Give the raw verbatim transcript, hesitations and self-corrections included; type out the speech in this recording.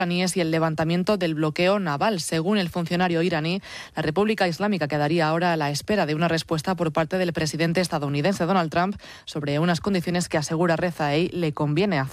iraníes y el levantamiento del bloqueo naval. Según el funcionario iraní, la República Islámica quedaría ahora a la espera de una respuesta por parte del presidente estadounidense Donald Trump sobre unas condiciones que, asegura Rezaei, le conviene hacer.